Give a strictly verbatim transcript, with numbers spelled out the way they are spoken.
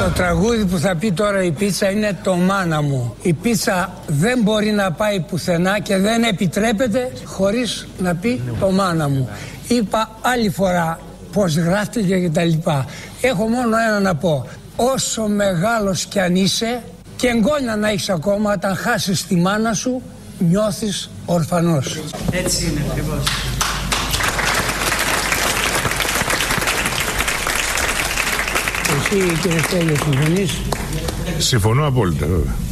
Το τραγούδι που θα πει τώρα η πίτσα είναι το μάνα μου. Η πίτσα δεν μπορεί να πάει πουθενά και δεν επιτρέπεται χωρίς να πει το μάνα μου. Είπα άλλη φορά πώς γράφτηκε και τα λοιπά. Έχω μόνο ένα να πω. Όσο μεγάλος κι αν είσαι και εγγόνια να έχεις ακόμα, όταν χάσεις τη μάνα σου νιώθεις ορφανός. Έτσι είναι ακριβώς. Εσύ κύριε Στέλιο συμφωνείς? Συμφωνώ απόλυτα βέβαια.